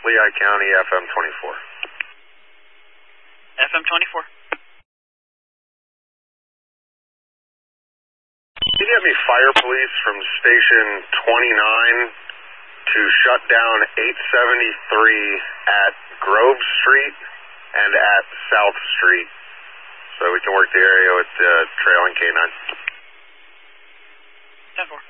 Lehigh County, FM 24. FM 24. Can you have me fire police from station 29 to shut down 873 at Grove Street and at South Street so we can work the area with the trailing K9? 10-4.